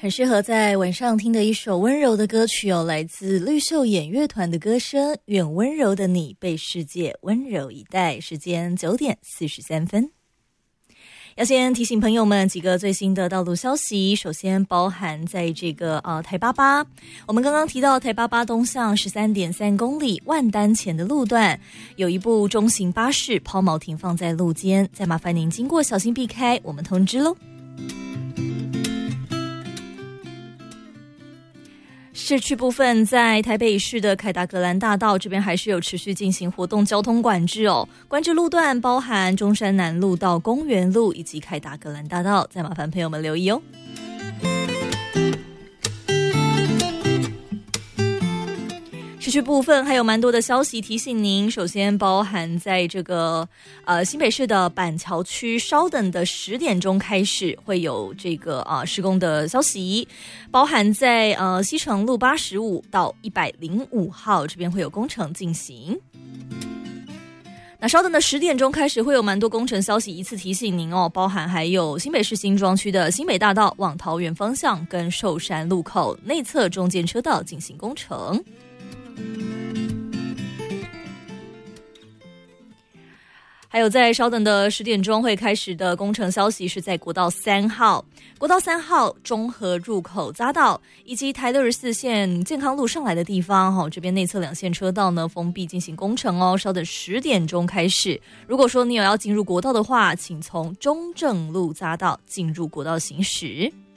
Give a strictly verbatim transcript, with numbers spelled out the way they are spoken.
很适合在晚上听的一首温柔的歌曲哦，来自绿秀演乐团的歌声《愿温柔的你被世界温柔以待》。时间九点四十三分。要先提醒朋友们几个最新的道路消息，首先包含在这个呃台八八，我们刚刚提到台八八东向 十三点三公里万丹前的路段，有一部中型巴士抛锚停放在路肩，再麻烦您经过小心避开，我们通知咯。市区部分，在台北市的凯达格兰大道这边还是有持续进行活动交通管制哦，管制路段包含中山南路到公园路以及凯达格兰大道，再麻烦朋友们留意哦。市区部分还有蛮多的消息提醒您，首先包含在这个呃新北市的板桥区，稍等的十点钟开始会有这个啊、呃、施工的消息，包含在呃西城路八十五到一百零五号这边会有工程进行。那稍等的十点钟开始会有蛮多工程消息，一次提醒您哦，包含还有新北市新庄区的新北大道往桃园方向跟寿山路口内侧中间车道进行工程。还有在稍等的十点钟会开始的工程消息是在国道三号、国道三号中和入口匝道以及台六十四线健康路上来的地方，哦，这边内侧两线车道呢封闭进行工程哦。稍等十点钟开始，如果说你有要进入国道的话，请从中正路匝道进入国道行驶。